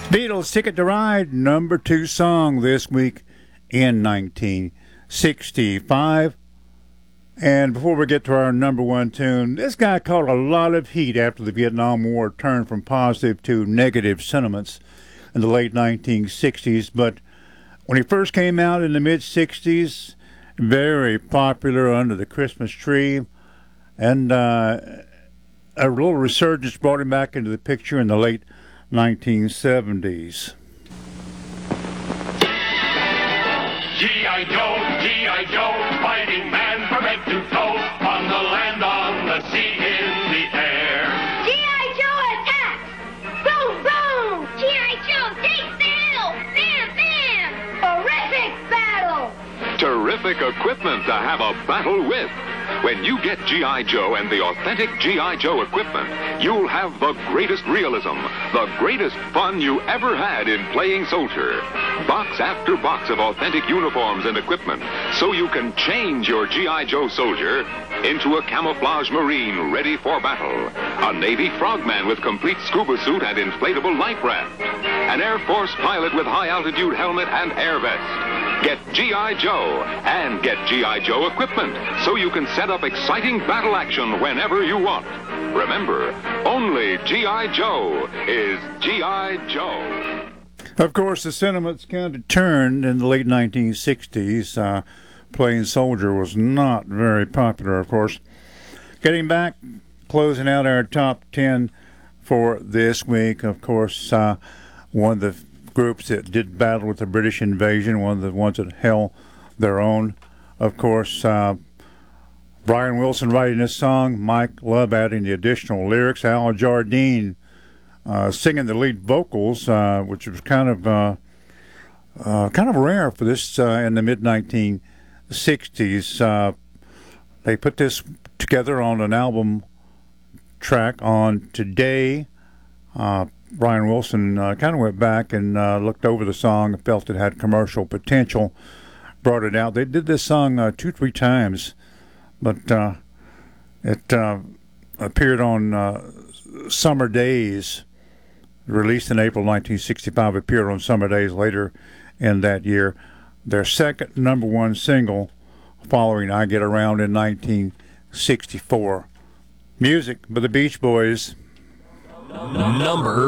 Beatles' Ticket to Ride, number 2 song this week in 1965. And before we get to our number 1 tune, this guy caught a lot of heat after the Vietnam War turned from positive to negative sentiments in the late 1960s. But when he first came out in the mid-60s, very popular under the Christmas tree. And a little resurgence brought him back into the picture in the late 1970s. G.I. Joe, fighting man from head to toe, on the land, on the sea, in the air. G.I. Joe attack! Boom, boom! G.I. Joe takes the hill! Bam, bam! Horrific battle! Terrific equipment to have a battle with. When you get G.I. Joe and the authentic G.I. Joe equipment, you'll have the greatest realism, the greatest fun you ever had in playing soldier. Box after box of authentic uniforms and equipment, so you can change your G.I. Joe soldier into a camouflage Marine ready for battle, a Navy frogman with complete scuba suit and inflatable life raft, an Air Force pilot with high-altitude helmet and air vest. Get G.I. Joe and get G.I. Joe equipment so you can set up exciting battle action whenever you want. Remember, only G.I. Joe is G.I. Joe. Of course, the sentiments kind of turned in the late 1960s. Playing soldier was not very popular, of course. Getting back, closing out our top 10 for this week, of course, one of the groups that did battle with the British invasion, one of the ones that held their own. Of course, Brian Wilson writing this song, Mike Love adding the additional lyrics, Al Jardine singing the lead vocals, which was kind of rare for this in the mid-1960s. They put this together on an album track on Today. Brian Wilson kind of went back and looked over the song, felt it had commercial potential, brought it out. They did this song 2-3 times, but it appeared on Summer Days, released in April 1965, appeared on Summer Days later in that year. Their second number 1 single following I Get Around in 1964. Music by the Beach Boys. Number